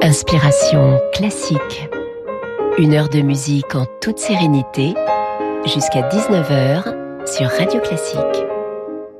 Inspiration classique. 1 heure de musique en toute sérénité jusqu'à 19h sur Radio Classique.